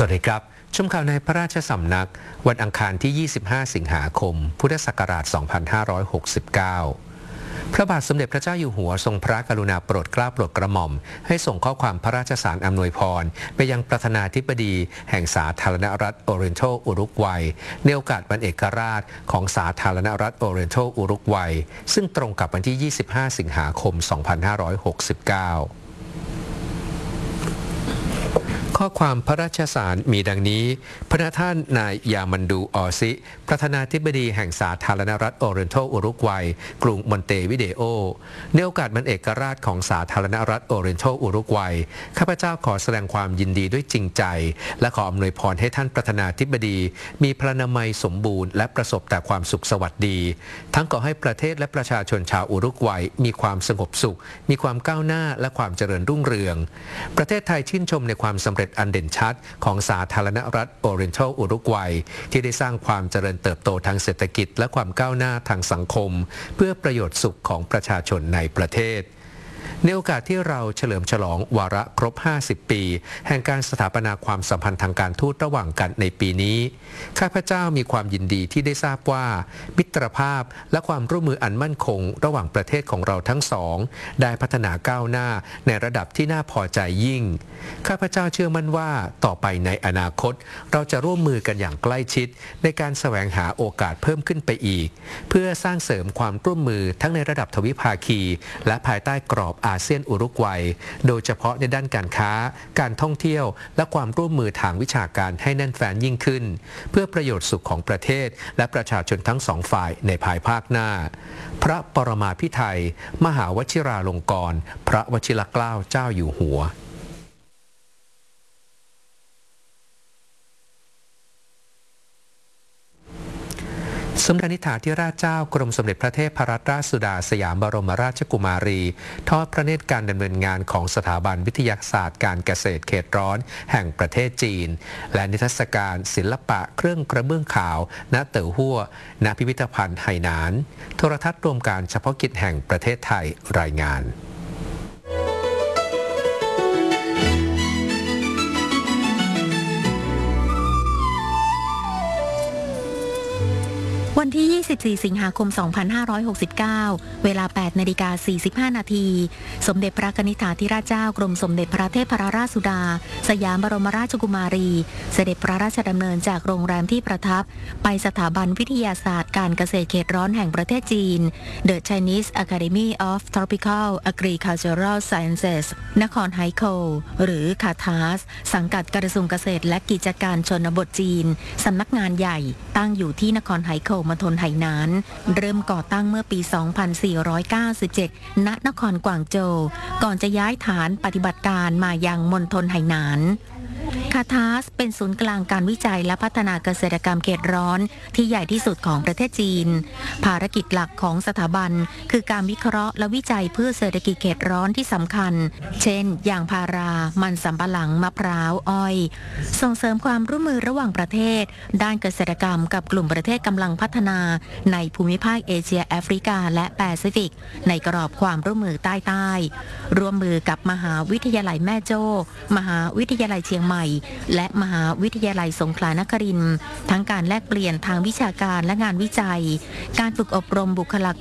สวัสดีครับชมข่าวในพระราชสำนักวันอังคารที่ 25 สิงหาคม พุทธศักราช 2569 พระบาทสมเด็จพระเจ้าอยู่หัวทรงพระกรุณาโปรดเกล้าโปรดกระหม่อมให้ส่งข้อความพระราชสารอำนวยพรไปยังประธานาธิบดีแห่งสาธารณรัฐโอเรนทัลอุรุกวัยในโอกาสวันเอกราชของสาธารณรัฐโอเรนทัลอุรุกวัยซึ่งตรงกับวันที่ 25 สิงหาคม 2569ข้อความพระราชสารมีดังนี้พระท่านนายยามันดูออซิประธานาธิบดีแห่งสาธารณรัฐโอเรนทัลอุรุกวัยกรุงมอนเตวิเดโอในโอกาสวันเอกราชของสาธารณรัฐโอเรนทัลอุรุกวัยข้าพเจ้าขอแสดงความยินดีด้วยจริงใจและขออำนวยพรให้ท่านประธานาธิบดีมีพลานามัยสมบูรณ์และประสบแต่ความสุขสวัสดีทั้งขอให้ประเทศและประชาชนชาวอุรุกวัยมีความสงบสุขมีความก้าวหน้าและความเจริญรุ่งเรืองประเทศไทยชื่นชมในความสำเร็จอันเด่นชัดของสาธารณรัฐโอเรนทัลอุรุกวัยที่ได้สร้างความเจริญเติบโตทางเศรษฐกิจและความก้าวหน้าทางสังคมเพื่อประโยชน์สุขของประชาชนในประเทศในโอกาสที่เราเฉลิมฉลองวาระครบ 50 ปีแห่งการสถาปนาความสัมพันธ์ทางการทูตระหว่างกันในปีนี้ข้าพเจ้ามีความยินดีที่ได้ทราบว่ามิตรภาพและความร่วมมืออันมั่นคงระหว่างประเทศของเราทั้งสองได้พัฒนาก้าวหน้าในระดับที่น่าพอใจยิ่งข้าพเจ้าเชื่อมั่นว่าต่อไปในอนาคตเราจะร่วมมือกันอย่างใกล้ชิดในการแสวงหาโอกาสเพิ่มขึ้นไปอีกเพื่อสร้างเสริมความร่วมมือทั้งในระดับทวิภาคีและภายใต้กรอบอาเซียนอุรุกวัยโดยเฉพาะในด้านการค้าการท่องเที่ยวและความร่วมมือทางวิชาการให้แน่นแฟ้นยิ่งขึ้นเพื่อประโยชน์สุขของประเทศและประชาชนทั้งสองฝ่ายในภายภาคหน้าพระปรมาภิไธยมหาวชิราลงกรณ์พระวชิรเกล้าเจ้าอยู่หัวสมเด็จนิธิธิราชเจ้ากรมสมเด็จพระเทพรัตนราชสุดาสยามบรมราชกุมารีทอดพระเนตรการดำเนินงานของสถาบันวิทยาศาสตร์การเกษตรเขตร้อนแห่งประเทศจีนและนิทรรศการศิลปะเครื่องกระเบื้องขาวณเต๋อฮั่วณพิพิธภัณฑ์ไหหนานโทรทัศน์รวมการเฉพาะกิจแห่งประเทศไทยรายงานวันที่ 24 สิงหาคม 2569 เวลา 8:45 นาทีสมเด็จพระกนิษฐาธิราชเจ้ากรมสมเด็จพระเทพรราชสุดาสยามบรมราชกุมารีเสด็จพระราชดำเนินจากโรงแรมที่ประทับไปสถาบันวิทยาศาสตร์การเกษตรเขตร้อนแห่งประเทศจีน The Chinese Academy of Tropical Agricultural Sciences นครไฮโคหรือคาทาสสังกัดกระทรวงเกษตรและกิจการชนบทจีนสำนักงานใหญ่ตั้งอยู่ที่นครไฮโคมณฑลไหหนานเริ่มก่อตั้งเมื่อปี 2497 ณ นครกวางโจวก่อนจะย้ายฐานปฏิบัติการมายังมณฑลไหหนานคาทาสเป็นศูนย์กลางการวิจัยและพัฒนาเกษตรกรรมเขตร้อนที่ใหญ่ที่สุดของประเทศจีนภารกิจหลักของสถาบันคือการวิเคราะห์และวิจัยเพื่อเศรษฐกิจเขตร้อนที่สำคัญเช่นยางพารามันสำปะหลังมะพร้าวอ้อยส่งเสริมความร่วมมือระหว่างประเทศด้านเกษตรกรรมกับกลุ่มประเทศกำลังพัฒนาในภูมิภาคเอเชียแอฟริกาและแปซิฟิกในกรอบความร่วมมือใต้ร่วมมือกับมหาวิทยาลัยแม่โจ้มหาวิทยาลัยเชียงใหม่และมหาวิทยาลัยสงขลานครินทร์ทั้งการแลกเปลี่ยนทางวิชาการและงานวิจัยการฝึกอบรมบุคลาก